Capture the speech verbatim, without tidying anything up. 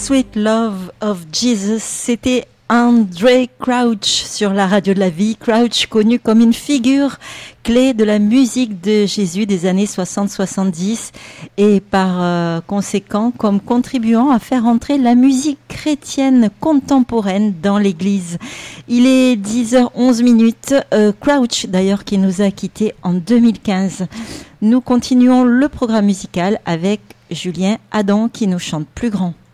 Sweet Love of Jesus, c'était Andraé Crouch sur la radio de la vie. Crouch connu comme une figure clé de la musique de Jésus des années soixante soixante-dix et par euh, conséquent comme contribuant à faire entrer la musique chrétienne contemporaine dans l'église. Il est dix heures onze minutes. Euh, Crouch d'ailleurs qui nous a quittés en deux mille quinze. Nous continuons le programme musical avec Julien Adam qui nous chante Plus grand.